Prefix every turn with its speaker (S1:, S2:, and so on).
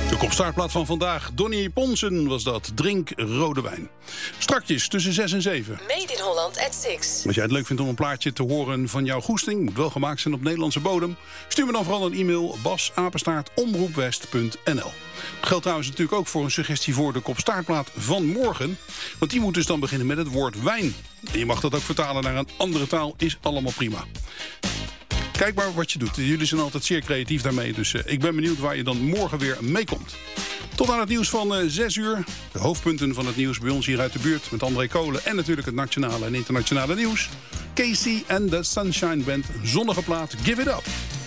S1: De kopstartplaat van vandaag, Donnie Ponsen was dat. Drink rode wijn. Strakjes tussen 6 en 7.
S2: Made in Holland at 6.
S1: Als jij het leuk vindt om een plaatje te horen van jouw goesting, moet wel gemaakt zijn op Nederlandse bodem, stuur me dan vooral een e-mail bas@omroepwest.nl. Dat geldt trouwens natuurlijk ook voor een suggestie voor de kopstaartplaat van morgen. Want die moet dus dan beginnen met het woord wijn. En je mag dat ook vertalen naar een andere taal, is allemaal prima. Kijk maar wat je doet. Jullie zijn altijd zeer creatief daarmee. Dus ik ben benieuwd waar je dan morgen weer meekomt. Tot aan het nieuws van 6 uur. De hoofdpunten van het nieuws bij ons hier uit de buurt. Met André Kolen en natuurlijk het nationale en internationale nieuws. Casey and the Sunshine Band. Zonnige plaat. Give it up.